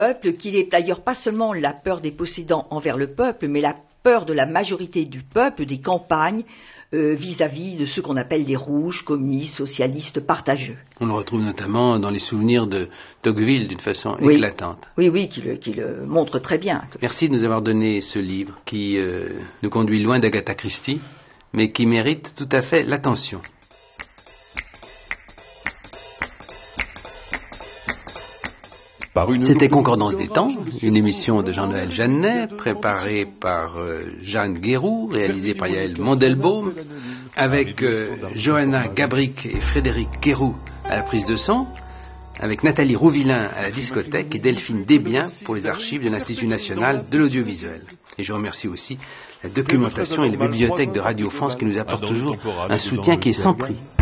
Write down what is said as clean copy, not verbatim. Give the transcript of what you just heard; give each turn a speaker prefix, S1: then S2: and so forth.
S1: peuple, qu'il n'est d'ailleurs pas seulement la peur des possédants envers le peuple, mais la peur de la majorité du peuple des campagnes vis-à-vis de ceux qu'on appelle des rouges, communistes, socialistes, partageux.
S2: On le retrouve notamment dans les souvenirs de Tocqueville d'une façon éclatante.
S1: Oui, qui le montre très bien.
S2: Merci de nous avoir donné ce livre qui nous conduit loin d'Agatha Christie, mais qui mérite tout à fait l'attention. C'était Concordance des temps, une émission de Jean-Noël Jeannet, préparée par Jeanne Guéroux, réalisée par Yael Mondelbaum, avec Johanna Gabric et Frédéric Guéroux à la prise de son, avec Nathalie Rouvillain à la discothèque et Delphine Desbiens pour les archives de l'Institut national de l'audiovisuel. Et je remercie aussi la documentation et les bibliothèques de Radio France qui nous apportent toujours un soutien qui est sans prix.